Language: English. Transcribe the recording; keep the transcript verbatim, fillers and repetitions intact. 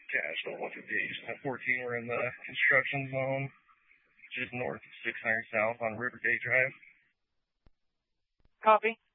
Cash on one fifty-eight, one fourteen. We're in the construction zone, just north of six hundred South on Rivergate Drive. Copy.